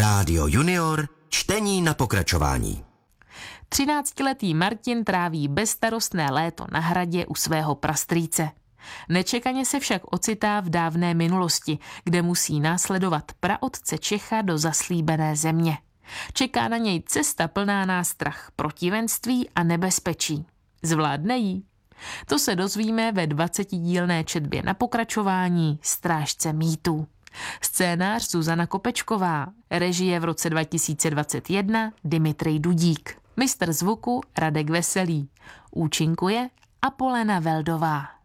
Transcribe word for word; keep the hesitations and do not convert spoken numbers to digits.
Rádio Junior, čtení na pokračování. Třináctiletý Martin tráví bezstarostné léto na hradě u svého prastrýce. Nečekaně se však ocitá v dávné minulosti, kde musí následovat praotce Čecha do zaslíbené země. Čeká na něj cesta plná nástrah, protivenství a nebezpečí. Zvládne ji? To se dozvíme ve dvacetidílné četbě na pokračování Strážce mýtů. Scénář Zuzana Kopečková, režie v roce dva tisíce dvacet jedna Dimitrij Dudík, mistr zvuku Radek Veselý, účinkuje Apolena Veldová.